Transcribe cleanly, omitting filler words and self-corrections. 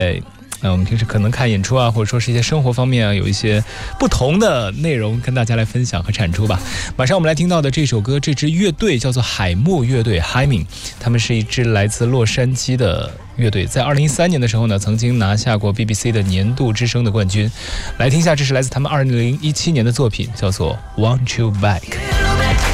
我们平时可能看演出啊，或者说是一些生活方面啊，有一些不同的内容跟大家来分享和产出吧。马上我们来听到的这首歌，这支乐队叫做海默乐队 Haiming， 他们是一支来自洛杉矶的乐队，在2013年的时候呢，曾经拿下过 BBC 的年度之声的冠军。来听一下，这是来自他们2017年的作品，叫做 Want You Back。